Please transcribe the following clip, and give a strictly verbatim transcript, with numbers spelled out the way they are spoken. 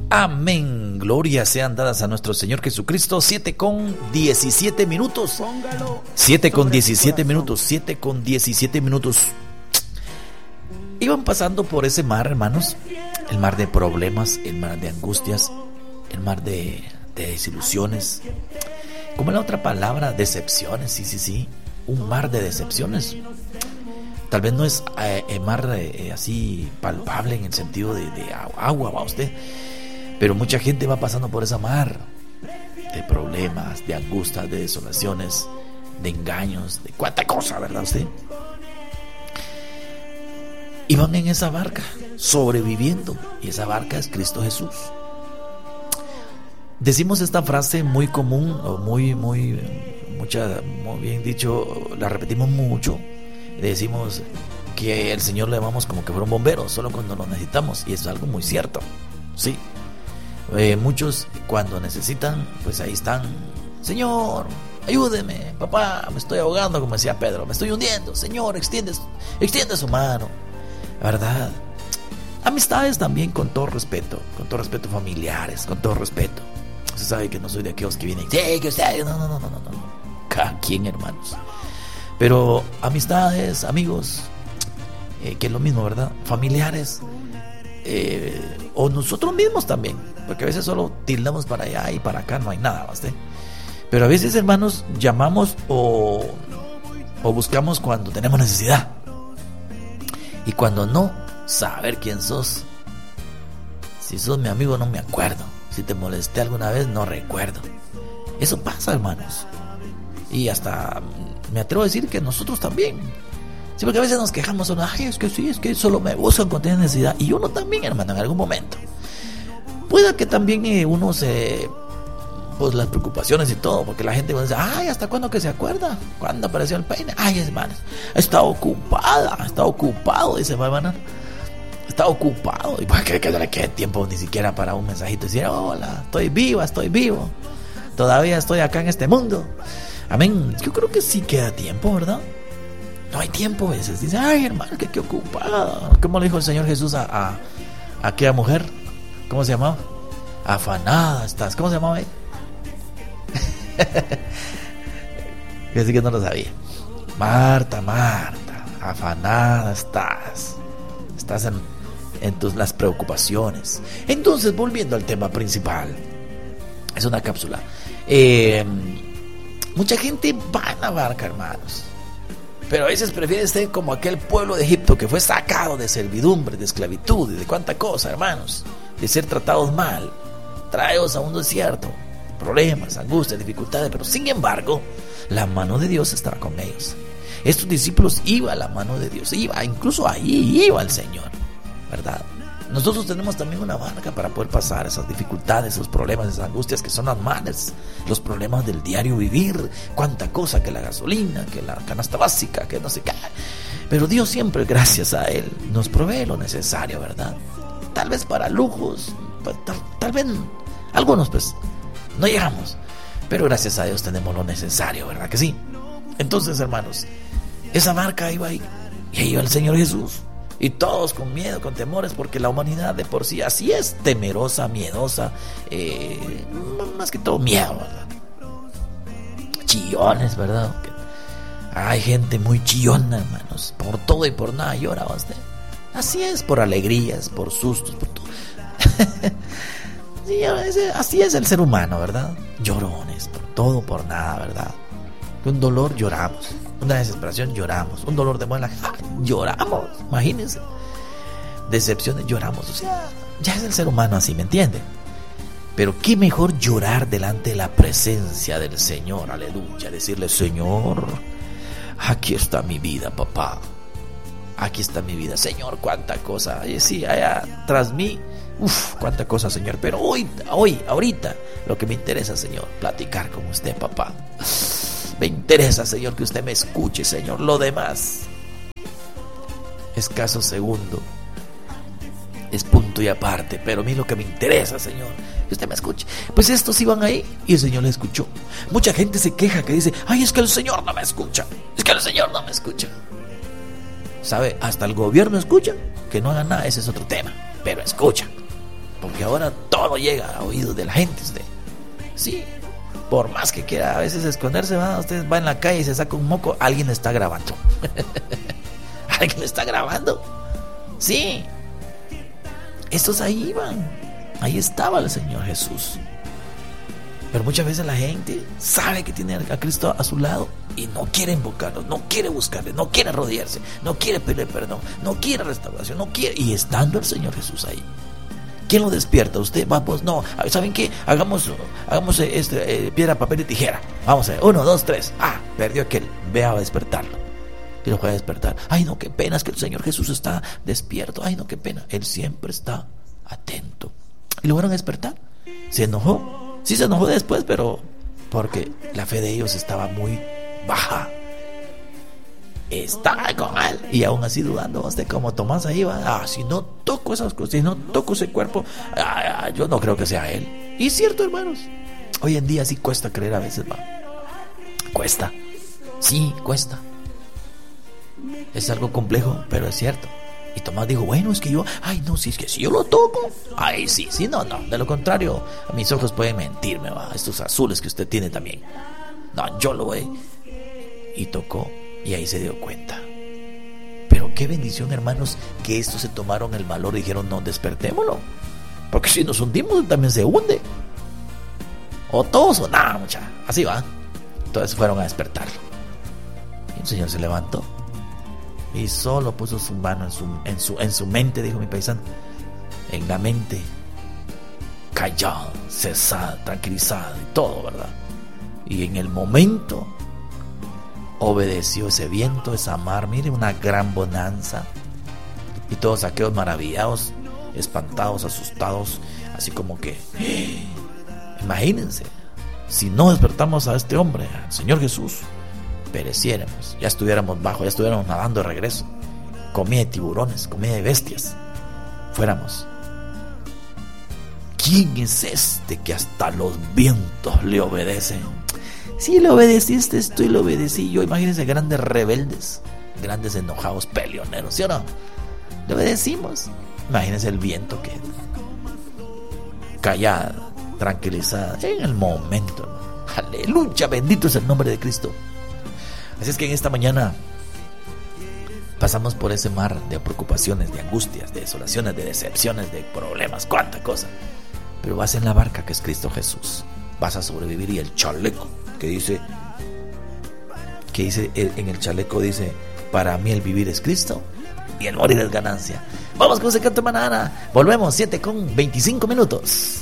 Amén. Gloria sean dadas a nuestro Señor Jesucristo. Siete con diecisiete minutos. Siete con diecisiete minutos. Siete con diecisiete minutos. Iban pasando por ese mar, hermanos. El mar de problemas, el mar de angustias, el mar de, de desilusiones. ¿Cómo es la otra palabra? Decepciones, sí, sí, sí. Un mar de decepciones. Tal vez no es eh, el mar eh, así palpable en el sentido de, de agua, va usted. Pero mucha gente va pasando por esa mar de problemas, de angustias, de desolaciones, de engaños, de cuánta cosa, ¿verdad usted? Y van en esa barca, sobreviviendo. Y esa barca es Cristo Jesús. Decimos esta frase muy común, o muy, muy, mucha, muy bien dicho, la repetimos mucho. Decimos que el Señor le llamamos como que fuera un bombero, solo cuando lo necesitamos. Y eso es algo muy cierto, sí. Eh, muchos cuando necesitan, pues ahí están. Señor, ayúdeme, papá, me estoy ahogando, como decía Pedro, me estoy hundiendo. Señor, extiende, extiende su mano, ¿verdad? Amistades también, con todo respeto, con todo respeto, familiares, con todo respeto. Usted sabe que no soy de aquellos que vienen, sí, que usted, no, no, no, no, no, no. Cada quien, hermanos. Pero amistades, amigos, eh, que es lo mismo, ¿verdad? Familiares, eh, o nosotros mismos también, porque a veces solo tildamos para allá y para acá, no hay nada más, ¿eh? Pero a veces, hermanos, llamamos o, o buscamos cuando tenemos necesidad. Y cuando no, saber quién sos. Si sos mi amigo, no me acuerdo. Si te molesté alguna vez, no recuerdo. Eso pasa, hermanos. Y hasta me atrevo a decir que nosotros también. Sí, porque a veces nos quejamos, ay, es que sí, es que solo me buscan cuando tienen necesidad. Y uno también, hermano, en algún momento. Puede que también eh, uno se... pues las preocupaciones y todo, porque la gente va a decir, ay, ¿hasta cuándo que se acuerda? ¿Cuándo apareció el peine? Ay, hermano, está ocupada, está ocupado, dice, hermano. Está ocupado. Y pues que, que no le quede tiempo ni siquiera para un mensajito y decir, hola, estoy viva, estoy vivo. Todavía estoy acá en este mundo. Amén. Yo creo que sí queda tiempo, ¿verdad? No hay tiempo a veces. Dice, ay, hermano, que qué ocupada. ¿Cómo le dijo el Señor Jesús a, a, a aquella mujer? ¿Cómo se llamaba? Afanada estás. ¿Cómo se llamaba ella? Yo sí que no lo sabía. Marta, Marta, afanada estás. Estás en, en tus, las preocupaciones. Entonces, volviendo al tema principal. Es una cápsula. Eh, mucha gente va en la barca, hermanos. Pero a veces prefiere ser como aquel pueblo de Egipto que fue sacado de servidumbre, de esclavitud y de cuánta cosa, hermanos. De ser tratados mal. Traedos a un desierto. Problemas, angustias, dificultades, pero sin embargo, la mano de Dios estaba con ellos. Estos discípulos iba a la mano de Dios, iba, incluso ahí iba el Señor, ¿verdad? Nosotros tenemos también una barca para poder pasar esas dificultades, esos problemas, esas angustias que son normales, los problemas del diario vivir, cuánta cosa, que la gasolina, que la canasta básica, que no sé qué. Pero Dios siempre, gracias a Él, nos provee lo necesario, ¿verdad? Tal vez para lujos, tal, tal vez algunos pues no llegamos, pero gracias a Dios tenemos lo necesario, ¿verdad que sí? Entonces, hermanos, esa barca iba ahí, y ahí iba el Señor Jesús, y todos con miedo, con temores, porque la humanidad de por sí así es, temerosa, miedosa, eh, más que todo miedo, ¿verdad? Chillones, ¿verdad? Hay gente muy chillona, hermanos, por todo y por nada llora usted. Así es, por alegrías, por sustos, por todo. Sí, así es el ser humano, ¿verdad? Llorones, por todo, por nada, ¿verdad? Un dolor, lloramos. Una desesperación, lloramos. Un dolor de muela, lloramos. Imagínense. Decepciones, lloramos. O sea, ya es el ser humano así, ¿me entienden? Pero qué mejor llorar delante de la presencia del Señor, aleluya. Decirle, Señor, aquí está mi vida, papá. Aquí está mi vida, Señor, cuánta cosa. Y sí, allá tras mí, uff, cuánta cosa, Señor. Pero hoy, hoy, ahorita, lo que me interesa, Señor, platicar con usted, papá. Me interesa, Señor, que usted me escuche, Señor. Lo demás, escaso segundo, es punto y aparte. Pero a mí lo que me interesa, Señor, que usted me escuche. Pues estos iban ahí y el Señor le escuchó. Mucha gente se queja, que dice, ay, es que el Señor no me escucha. Es que el Señor no me escucha. ¿Sabe? Hasta el gobierno escucha. Que no hagan nada, ese es otro tema. Pero escucha. porque ahora todo llega a oídos de la gente. Usted, sí, por más que quiera a veces esconderse, ¿va? Usted va en la calle y se saca un moco, alguien está grabando. Alguien está grabando. Sí, estos ahí iban, ahí estaba el Señor Jesús. Pero muchas veces la gente sabe que tiene a Cristo a su lado y no quiere invocarlo, no quiere buscarle, no quiere rodearse, no quiere pedir perdón, no quiere restauración, no quiere. Y estando el Señor Jesús ahí, ¿quién lo despierta? Usted, vamos, no, ¿saben qué? Hagamos, hagamos este, eh, piedra, papel y tijera. Vamos a ver, uno, dos, tres. Ah, perdió aquel, ve a despertarlo. Y lo puede despertar. Ay, no, qué pena, es que el Señor Jesús está despierto. Ay, no, qué pena. Él siempre está atento. Y lo fueron a despertar. Se enojó. Sí se enojó después, pero porque la fe de ellos estaba muy baja. Estaba con él y aún así dudando, usted como Tomás ahí va, ah, si no toco esas cosas, si no toco ese cuerpo, ah, yo no creo que sea él. Y es cierto, hermanos, hoy en día sí cuesta creer a veces, va. Cuesta, sí, cuesta. Es algo complejo, pero es cierto. Y Tomás dijo, bueno, es que yo, ay no, si es que si yo lo toco, ay sí, sí, no, no, de lo contrario, mis ojos pueden mentirme, va, estos azules que usted tiene también. No, yo lo voy. Y tocó, y ahí se dio cuenta. Pero qué bendición, hermanos, que estos se tomaron el valor y dijeron, no, despertémoslo, porque si nos hundimos también se hunde. O todos o nada, mucha, así va. Entonces fueron a despertarlo. Y el Señor se levantó y solo puso su mano en su, en su, en su mente, dijo mi paisano, en la mente, callado, cesada, tranquilizada y todo, ¿verdad? Y en el momento obedeció ese viento, esa mar, mire, una gran bonanza. Y todos aquellos maravillados, espantados, asustados, así como que, ¡eh! Imagínense, si no despertamos a este hombre, al Señor Jesús, pereciéramos, ya estuviéramos bajo, ya estuviéramos nadando de regreso, comida de tiburones, comida de bestias, fuéramos. ¿Quién es este que hasta los vientos le obedecen? Si le obedeciste esto y lo obedecí yo, imagínense, grandes rebeldes, grandes enojados, peleoneros, ¿sí o no? Le obedecimos. Imagínense el viento que callada, tranquilizada, en el momento. Aleluya, bendito es el nombre de Cristo. Así es que en esta mañana pasamos por ese mar de preocupaciones, de angustias, de desolaciones, de decepciones, de problemas, cuánta cosa. Pero vas en la barca que es Cristo Jesús. Vas a sobrevivir. Y el chaleco que dice, que dice en el chaleco dice, para mí el vivir es Cristo y el morir es ganancia. Vamos con ese canto, hermana Ana. Volvemos, siete con veinticinco minutos.